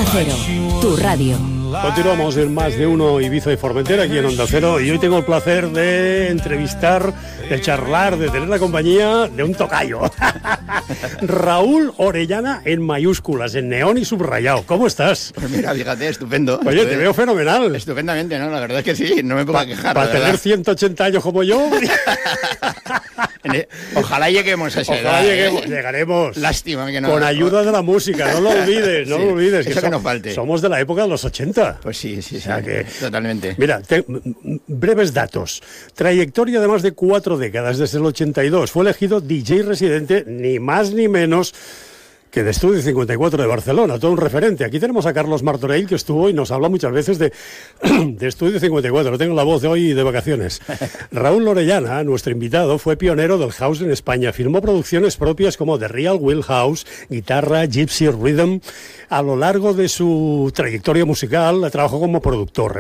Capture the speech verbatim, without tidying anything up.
Cero, tu radio. Continuamos en Más de Uno Ibiza y Formentera, aquí en Onda Cero, y hoy tengo el placer de entrevistar, de charlar, de tener la compañía de un tocayo. Raúl Orellana en mayúsculas, en neón y subrayado. ¿Cómo estás? Pues mira, fíjate, estupendo. Oye, Estoy... te veo fenomenal. Estupendamente, ¿no? La verdad es que sí, no me puedo pa, quejar. Para tener verdad. ciento ochenta años como yo. Ojalá lleguemos a esa Ojalá edad. lleguemos, ¿eh? llegaremos. Lástima que no. Con ayuda de la música, no lo olvides, no sí, lo olvides. eso que, que so, no falte. Somos de la época de los ochenta. Pues sí, sí, O sea sí, que, totalmente. Mira, te, breves datos. Trayectoria de más de cuatro décadas, desde el ochenta y dos. Fue elegido D J residente, ni más ni menos que de Estudio cincuenta y cuatro de Barcelona, todo un referente. Aquí tenemos a Carlos Martorell, que estuvo y nos habla muchas veces de, de Estudio cincuenta y cuatro. Tengo la voz de hoy de vacaciones. Raúl Orellana, nuestro invitado, fue pionero del house en España. Firmó producciones propias como The Real Will House, Guitarra, Gypsy Rhythm. A lo largo de su trayectoria musical, trabajó como productor.